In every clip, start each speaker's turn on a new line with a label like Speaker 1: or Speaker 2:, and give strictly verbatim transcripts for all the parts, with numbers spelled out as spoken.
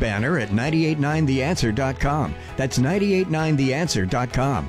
Speaker 1: banner at nine eight nine the answer dot com. That's nine eight nine the answer dot com.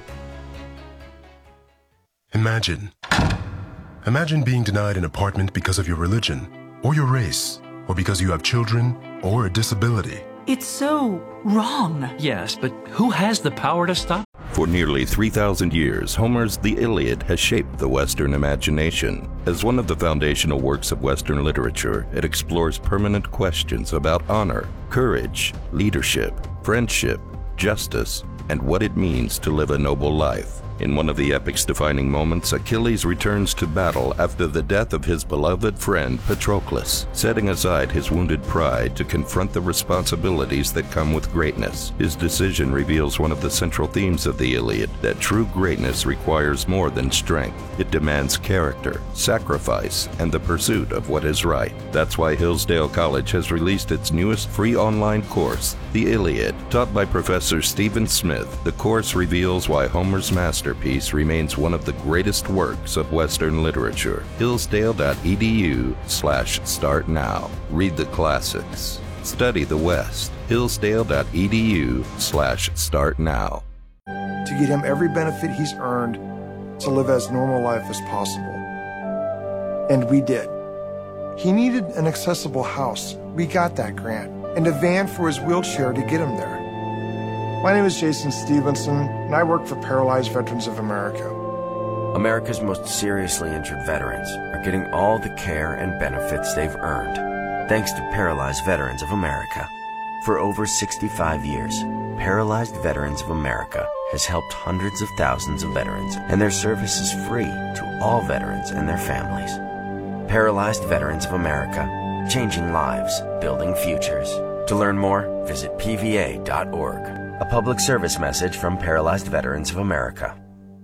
Speaker 2: Imagine. Imagine being denied an apartment because of your religion, or your race, or because you have children, or a disability.
Speaker 3: It's so wrong.
Speaker 4: Yes, but who has the power to stop?
Speaker 5: For nearly three thousand years, Homer's The Iliad has shaped the Western imagination. As one of the foundational works of Western literature, it explores permanent questions about honor, courage, leadership, friendship, justice, and what it means to live a noble life. In one of the epic's defining moments, Achilles returns to battle after the death of his beloved friend Patroclus, setting aside his wounded pride to confront the responsibilities that come with greatness. His decision reveals one of the central themes of the Iliad, that true greatness requires more than strength. It demands character, sacrifice, and the pursuit of what is right. That's why Hillsdale College has released its newest free online course, The Iliad. Taught by Professor Stephen Smith, the course reveals why Homer's masterpiece remains one of the greatest works of Western literature. Hillsdale.edu slash start now. Read the classics. Study the West. Hillsdale.edu slash start now.
Speaker 6: To get him every benefit he's earned to live as normal life as possible. And we did. He needed an accessible house. We got that grant. And a van for his wheelchair to get him there. My name is Jason Stevenson, and I work for Paralyzed Veterans of America.
Speaker 7: America's most seriously injured veterans are getting all the care and benefits they've earned, thanks to Paralyzed Veterans of America. For over sixty-five years, Paralyzed Veterans of America has helped hundreds of thousands of veterans, and their service is free to all veterans and their families. Paralyzed Veterans of America, changing lives, building futures. To learn more, visit P V A dot org. A public service message from Paralyzed Veterans of America.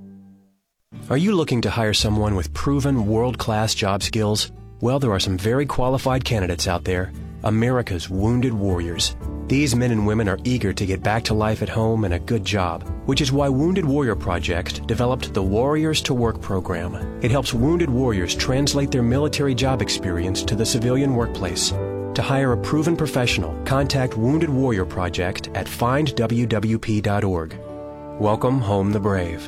Speaker 8: Are you looking to hire someone with proven world-class job skills? Well, there are some very qualified candidates out there. America's Wounded Warriors. These men and women are eager to get back to life at home and a good job, which is why Wounded Warrior Project developed the Warriors to Work program. It helps wounded warriors translate their military job experience to the civilian workplace. To hire a proven professional, contact Wounded Warrior Project at find w w p dot org. Welcome home the brave.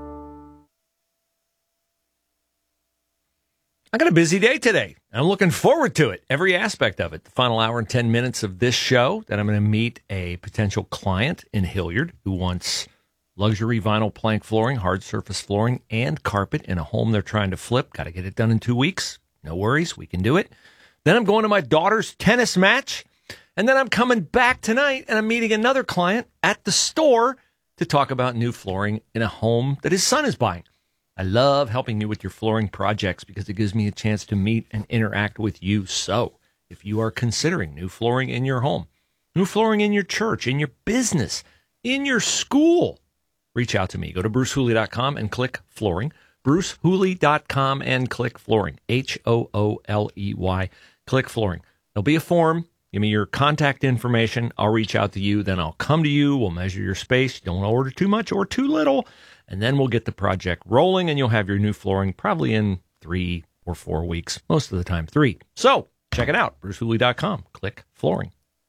Speaker 9: I got a busy day today. I'm looking forward to it, every aspect of it. The final hour and ten minutes of this show, that I'm going to meet a potential client in Hilliard who wants luxury vinyl plank flooring, hard surface flooring, and carpet in a home they're trying to flip. Got to get it done in two weeks. No worries, we can do it. Then I'm going to my daughter's tennis match, and then I'm coming back tonight, and I'm meeting another client at the store to talk about new flooring in a home that his son is buying. I love helping you with your flooring projects because it gives me a chance to meet and interact with you. So if you are considering new flooring in your home, new flooring in your church, in your business, in your school, reach out to me. Go to bruce hooley dot com and click flooring. bruce hooley dot com and click flooring. H O O L E Y. Click flooring. There'll be a form. Give me your contact information. I'll reach out to you. Then I'll come to you. We'll measure your space. Don't order too much or too little. And then we'll get the project rolling, and you'll have your new flooring probably in three or four weeks. Most of the time, three. So check it out. bruce hooley dot com. Click flooring.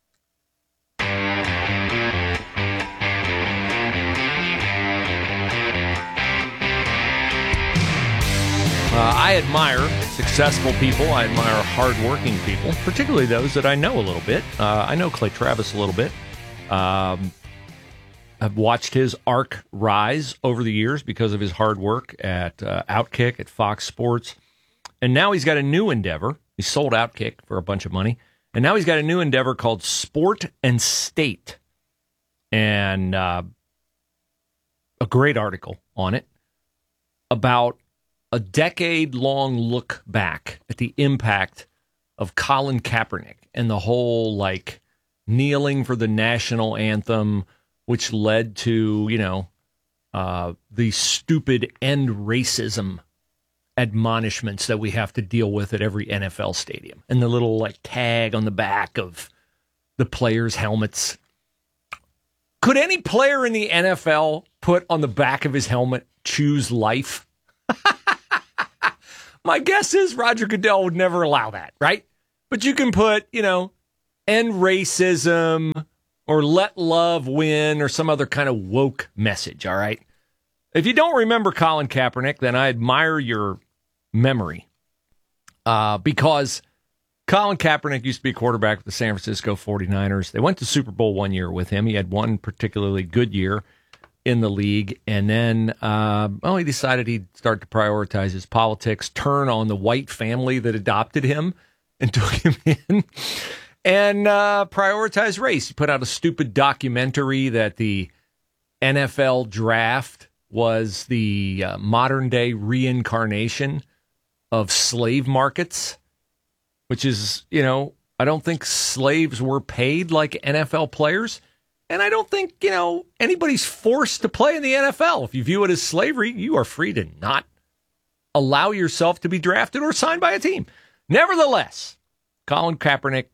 Speaker 9: Uh, I admire successful people. I admire hardworking people, particularly those that I know a little bit. Uh, I know Clay Travis a little bit. Um, I've watched his arc rise over the years because of his hard work at uh, Outkick, at Fox Sports. And now he's got a new endeavor. He sold Outkick for a bunch of money. And now he's got a new endeavor called Sport and State. And uh, a great article on it about a decade-long look back at the impact of Colin Kaepernick and the whole, like, kneeling for the national anthem, which led to, you know, uh, the stupid end racism admonishments that we have to deal with at every N F L stadium, and the little, like, tag on the back of the players' helmets. Could any player in the N F L put on the back of his helmet, "Choose life"? My guess is Roger Goodell would never allow that, right? But you can put, you know, end racism or let love win or some other kind of woke message, all right? If you don't remember Colin Kaepernick, then I admire your memory uh, because Colin Kaepernick used to be a quarterback with the San Francisco forty-niners. They went to Super Bowl one year with him. He had one particularly good year in the league. And then, uh, well, he decided he'd start to prioritize his politics, turn on the white family that adopted him and took him in, and uh, prioritize race. He put out a stupid documentary that the N F L draft was the uh, modern-day reincarnation of slave markets, which is, you know, I don't think slaves were paid like N F L players. And I don't think, you know, anybody's forced to play in the N F L. If you view it as slavery, you are free to not allow yourself to be drafted or signed by a team. Nevertheless, Colin Kaepernick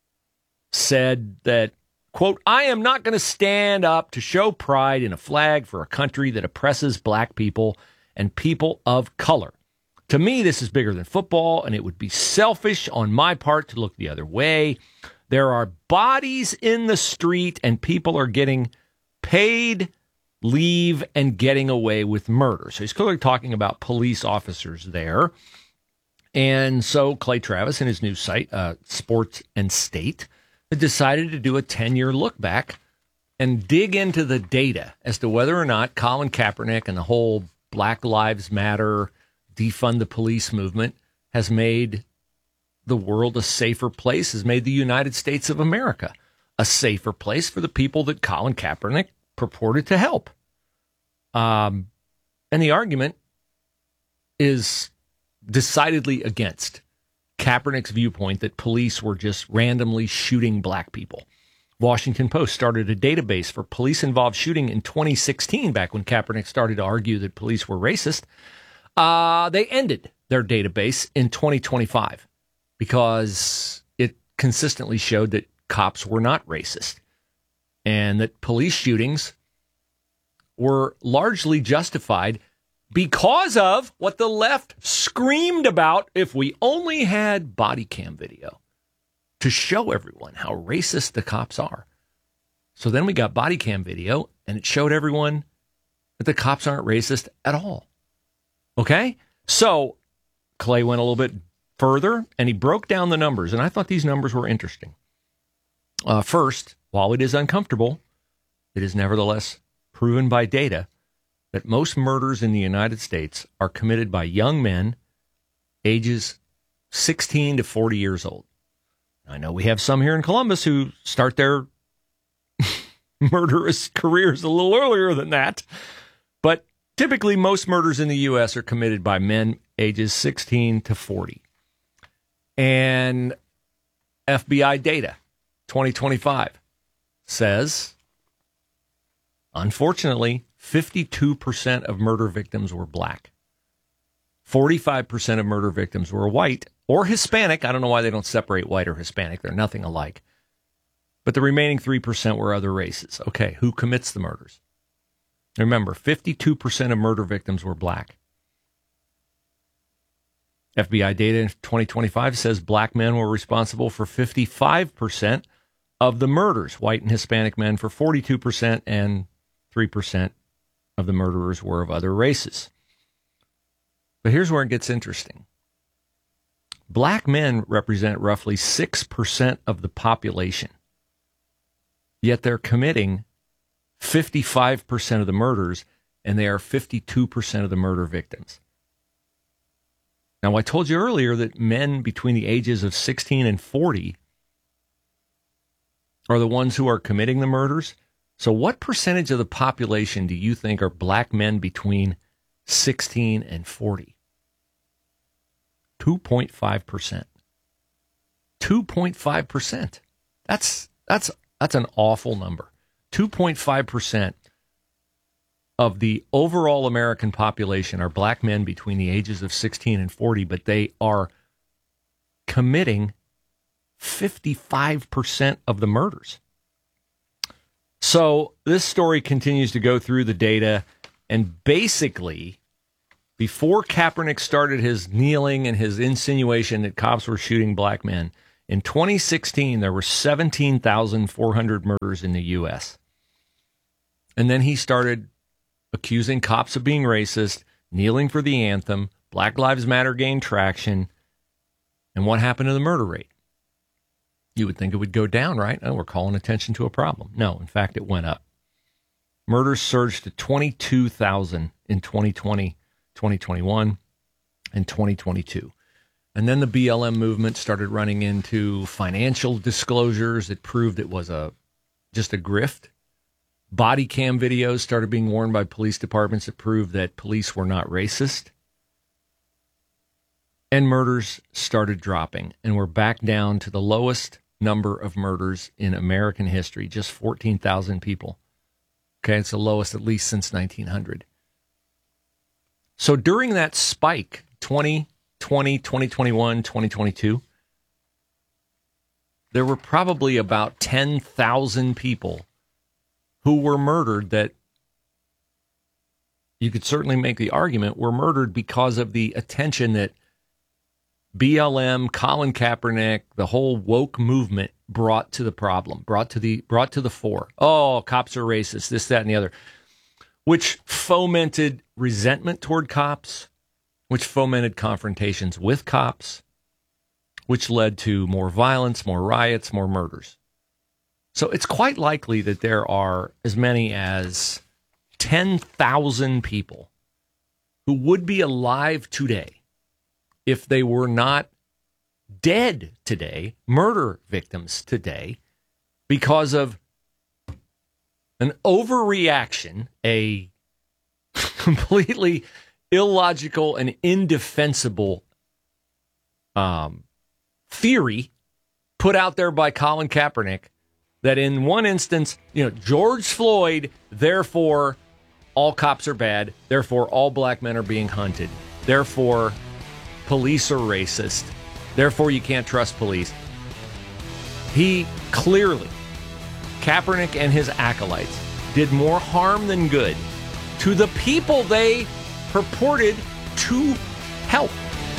Speaker 9: said that, quote, I am not going to stand up to show pride in a flag for a country that oppresses black people and people of color. To me, this is bigger than football, and it would be selfish on my part to look the other way. There are bodies in the street, and people are getting paid leave and getting away with murder. So he's clearly talking about police officers there. And so Clay Travis, in his new site, uh, Sports and State, decided to do a ten-year look back and dig into the data as to whether or not Colin Kaepernick and the whole Black Lives Matter, defund the police movement has made the world a safer place, has made the United States of America a safer place for the people that Colin Kaepernick purported to help. Um, and the argument is decidedly against Kaepernick's viewpoint that police were just randomly shooting black people. Washington Post started a database for police-involved shooting in twenty sixteen, back when Kaepernick started to argue that police were racist. Uh, they ended their database in twenty twenty-five because it consistently showed that cops were not racist and that police shootings were largely justified because of what the left screamed about. If we only had body cam video to show everyone how racist the cops are. So then we got body cam video, and it showed everyone that the cops aren't racist at all. Okay? So Clay went a little bit further, and he broke down the numbers, and I thought these numbers were interesting. Uh, first, while it is uncomfortable, it is nevertheless proven by data that most murders in the United States are committed by young men ages sixteen to forty years old. I know we have some here in Columbus who start their murderous careers a little earlier than that, but typically most murders in the U S are committed by men ages sixteen to forty. And F B I data, twenty twenty-five, says, unfortunately, fifty-two percent of murder victims were black. forty-five percent of murder victims were white or Hispanic. I don't know why they don't separate white or Hispanic. They're nothing alike. But the remaining three percent were other races. Okay, who commits the murders? Remember, fifty-two percent of murder victims were black. F B I data in twenty twenty-five says black men were responsible for fifty-five percent of the murders, white and Hispanic men for forty-two percent, and three percent of the murderers were of other races. But here's where it gets interesting. Black men represent roughly six percent of the population, yet they're committing fifty-five percent of the murders, and they are fifty-two percent of the murder victims. Now, I told you earlier that men between the ages of sixteen and forty are the ones who are committing the murders. So what percentage of the population do you think are black men between sixteen and forty? two point five percent. two point five percent. That's that's that's an awful number. two point five percent of the overall American population are black men between the ages of sixteen and forty, but they are committing fifty-five percent of the murders. So this story continues to go through the data, and basically, before Kaepernick started his kneeling and his insinuation that cops were shooting black men, In twenty sixteen, there were seventeen thousand four hundred murders in the U S. And then he started accusing cops of being racist, kneeling for the anthem, Black Lives Matter gained traction. And what happened to the murder rate? You would think it would go down, right? Oh, we're calling attention to a problem. No, in fact, it went up. Murders surged to twenty-two thousand in twenty twenty, twenty twenty-one, and twenty twenty-two. And then the B L M movement started running into financial disclosures that proved it was a just a grift. Body cam videos started being worn by police departments that proved that police were not racist. And murders started dropping, and we're back down to the lowest number of murders in American history, just fourteen thousand people. Okay, it's the lowest at least since nineteen hundred. So during that spike, twenty twenty, twenty twenty-one, twenty twenty-two, there were probably about ten thousand people who were murdered that you could certainly make the argument were murdered because of the attention that B L M, Colin Kaepernick, the whole woke movement brought to the problem, brought to the brought to the fore. Oh, cops are racist, this, that, and the other, which fomented resentment toward cops, which fomented confrontations with cops, which led to more violence, more riots, more murders. So it's quite likely that there are as many as ten thousand people who would be alive today if they were not dead today, murder victims today, because of an overreaction, a completely illogical and indefensible um, theory put out there by Colin Kaepernick that in one instance, you know, George Floyd, therefore all cops are bad, therefore all black men are being hunted, therefore police are racist, therefore you can't trust police. He clearly, Kaepernick and his acolytes, did more harm than good to the people they purported to help.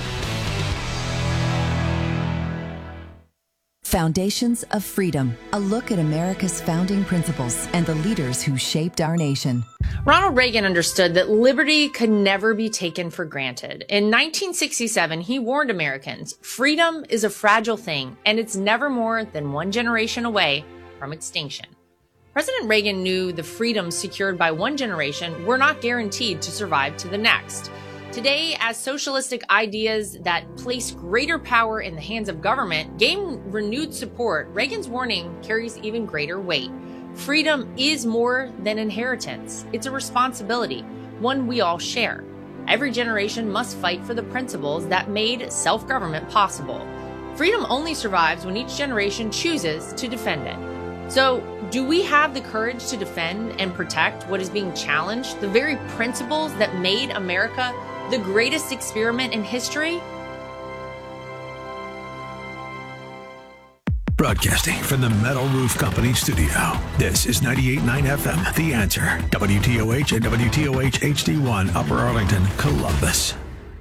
Speaker 10: Foundations of Freedom, a look at America's founding principles and the leaders who shaped our nation.
Speaker 11: Ronald Reagan understood that liberty could never be taken for granted. In nineteen sixty-seven, he warned Americans, freedom is a fragile thing, and it's never more than one generation away from extinction. President Reagan knew the freedoms secured by one generation were not guaranteed to survive to the next. Today, as socialistic ideas that place greater power in the hands of government gain renewed support, Reagan's warning carries even greater weight. Freedom is more than inheritance. It's a responsibility, one we all share. Every generation must fight for the principles that made self-government possible. Freedom only survives when each generation chooses to defend it. So, do we have the courage to defend and protect what is being challenged, the very principles that made America the greatest experiment in history?
Speaker 12: Broadcasting from the Metal Roof Company studio, this is ninety-eight point nine F M, The Answer, W T O H and W T O H H D one, Upper Arlington, Columbus.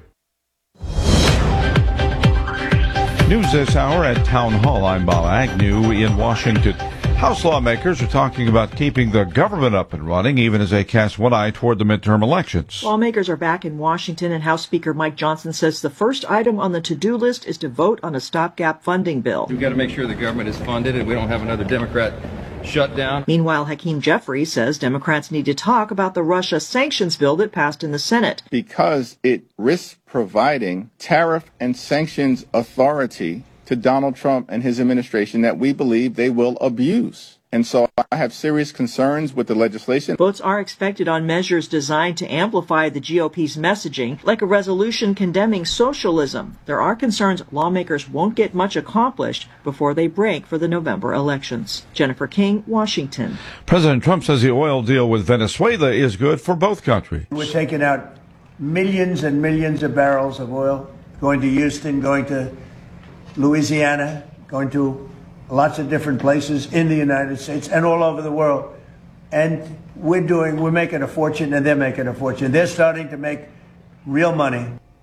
Speaker 13: News this hour at Town Hall. I'm Bob Agnew in Washington. House lawmakers are talking about keeping the government up and running, even as they cast one eye toward the midterm elections.
Speaker 14: Lawmakers are back in Washington, and House Speaker Mike Johnson says the first item on the to-do list is to vote on a stopgap funding bill.
Speaker 15: We've got to make sure the government is funded and we don't have another Democrat shutdown.
Speaker 14: Meanwhile, Hakeem Jeffries says Democrats need to talk about the Russia sanctions bill that passed in the Senate.
Speaker 16: Because it risks providing tariff and sanctions authority to Donald Trump and his administration that we believe they will abuse. And so I have serious concerns with the legislation.
Speaker 14: Votes are expected on measures designed to amplify the G O P's messaging, like a resolution condemning socialism. There are concerns lawmakers won't get much accomplished before they break for the November elections. Jennifer King, Washington.
Speaker 13: President Trump says the oil deal with Venezuela is good for both countries.
Speaker 17: We're taking out millions and millions of barrels of oil, going to Houston, going to Louisiana, going to lots of different places in the United States and all over the world. And we're doing, we're making a fortune and they're making a fortune. They're starting to make real money.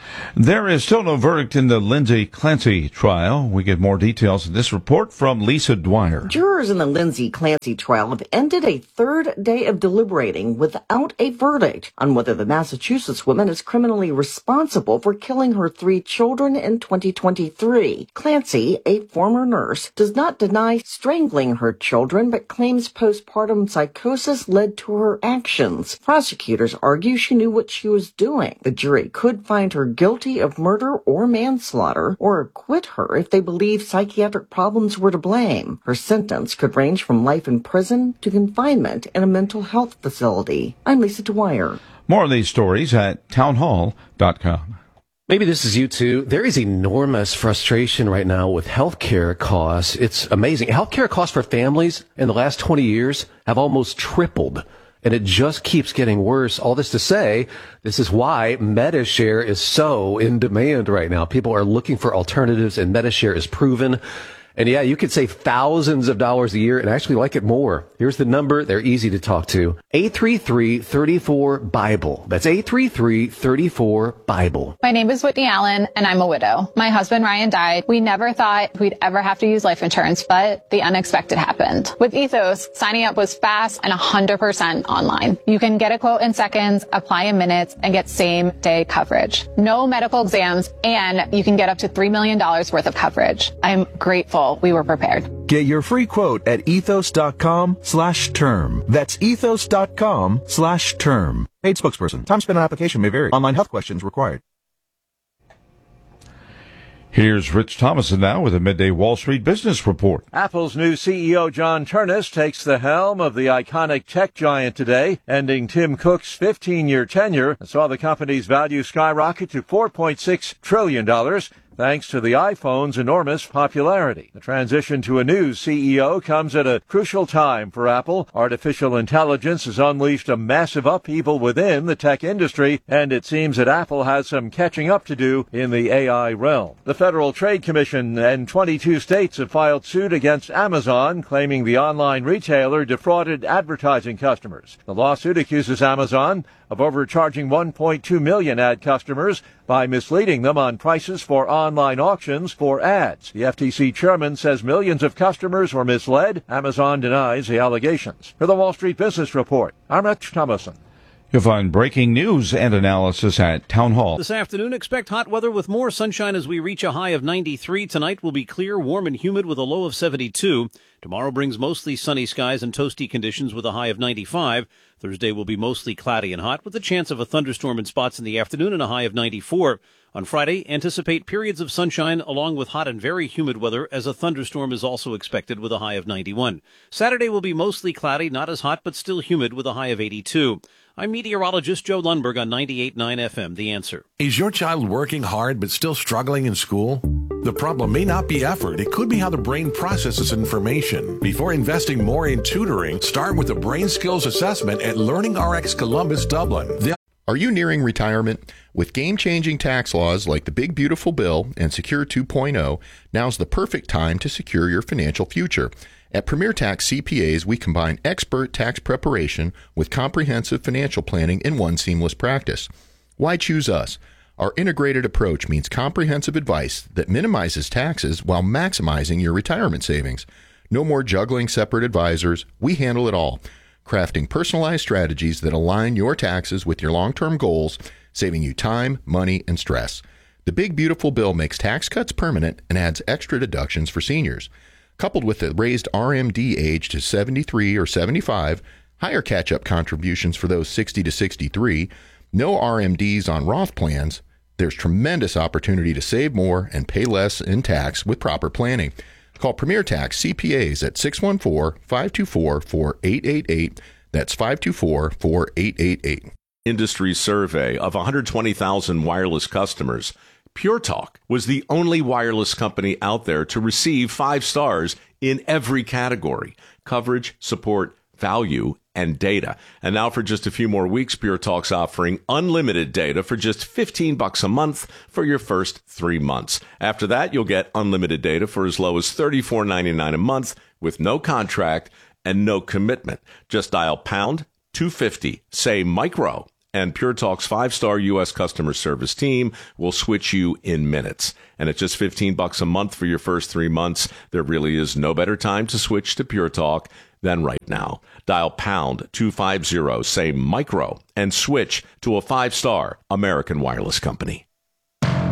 Speaker 13: There is still no verdict in the Lindsay Clancy trial. We get more details in this report from Lisa Dwyer.
Speaker 18: Jurors in the Lindsay Clancy trial have ended a third day of deliberating without a verdict on whether the Massachusetts woman is criminally responsible for killing her three children in twenty twenty-three. Clancy, a former nurse, does not deny strangling her children, but claims postpartum psychosis led to her actions. Prosecutors argue she knew what she was doing. The jury could find her guilty of murder or manslaughter, or acquit her if they believe psychiatric problems were to blame. Her sentence could range from life in prison to confinement in a mental health facility. I'm Lisa Dwyer.
Speaker 13: More of these stories at townhall dot com.
Speaker 19: Maybe this is you too. There is enormous frustration right now with healthcare costs. It's amazing. Healthcare costs for families in the last twenty years have almost tripled. And it just keeps getting worse. All this to say, this is why MediShare is so in demand right now. People are looking for alternatives, and MediShare is proven. And yeah, you could save thousands of dollars a year and actually like it more. Here's the number. They're easy to talk to. eight three three, three four, BIBLE. That's eight three three, three four, BIBLE.
Speaker 20: My name is Whitney Allen, and I'm a widow. My husband, Ryan, died. We never thought we'd ever have to use life insurance, but the unexpected happened. With Ethos, signing up was fast and one hundred percent online. You can get a quote in seconds, apply in minutes, and get same-day coverage. No medical exams, and you can get up to three million dollars worth of coverage. I'm grateful we were prepared.
Speaker 21: Get your free quote at ethos.com slash term. That's ethos.com slash term. Paid spokesperson. Time spent on application may vary. Online health questions required.
Speaker 13: Here's Rich Thomason now with a midday Wall Street Business Report.
Speaker 22: Apple's new C E O John Ternus takes the helm of the iconic tech giant today, ending Tim Cook's fifteen-year tenure and saw the company's value skyrocket to four point six trillion dollars. Thanks to the iPhone's enormous popularity. The transition to a new C E O comes at a crucial time for Apple. Artificial intelligence has unleashed a massive upheaval within the tech industry, and it seems that Apple has some catching up to do in the A I realm. The Federal Trade Commission and twenty-two states have filed suit against Amazon, claiming the online retailer defrauded advertising customers. The lawsuit accuses Amazon of overcharging one point two million ad customers by misleading them on prices for online auctions for ads. The F T C chairman says millions of customers were misled. Amazon denies the allegations. For the Wall Street Business Report, I'm Rich Thomason.
Speaker 13: You'll find breaking news and analysis at Town Hall.
Speaker 23: This afternoon, expect hot weather with more sunshine as we reach a high of ninety-three. Tonight will be clear, warm, and humid with a low of seventy-two. Tomorrow brings mostly sunny skies and toasty conditions with a high of ninety-five. Thursday will be mostly cloudy and hot with a chance of a thunderstorm in spots in the afternoon and a high of ninety-four. On Friday, anticipate periods of sunshine along with hot and very humid weather as a thunderstorm is also expected with a high of ninety-one. Saturday will be mostly cloudy, not as hot, but still humid with a high of eighty-two. I'm meteorologist Joe Lundberg on ninety-eight point nine F M, The Answer.
Speaker 24: Is your child working hard but still struggling in school? The problem may not be effort. It could be how the brain processes information. Before investing more in tutoring, start with a brain skills assessment at LearningRx Columbus, Dublin. The
Speaker 25: Are you nearing retirement? With game-changing tax laws like the Big Beautiful Bill and Secure two point oh, now's the perfect time to secure your financial future. At Premier Tax C P As, we combine expert tax preparation with comprehensive financial planning in one seamless practice. Why choose us? Our integrated approach means comprehensive advice that minimizes taxes while maximizing your retirement savings. No more juggling separate advisors. We handle it all, crafting personalized strategies that align your taxes with your long-term goals, saving you time, money, and stress. The Big Beautiful Bill makes tax cuts permanent and adds extra deductions for seniors. Coupled with the raised R M D age to seventy-three or seventy-five, higher catch-up contributions for those sixty to sixty-three, no R M Ds on Roth plans, there's tremendous opportunity to save more and pay less in tax with proper planning. Call Premier Tax C P As at six one four, five two four, four eight eight eight. That's five two four, four eight eight eight.
Speaker 26: Industry survey of one hundred twenty thousand wireless customers. Pure Talk was the only wireless company out there to receive five stars in every category: coverage, support, value, and data. And now for just a few more weeks, Pure Talk's offering unlimited data for just fifteen bucks a month for your first three months. After that, you'll get unlimited data for as low as thirty-four ninety-nine a month with no contract and no commitment. Just dial pound two fifty, say micro, and Pure Talk's five-star U S customer service team will switch you in minutes. And at just fifteen bucks a month for your first three months, there really is no better time to switch to Pure Talk than right now. Dial pound two fifty, say micro, and switch to a five-star American Wireless company.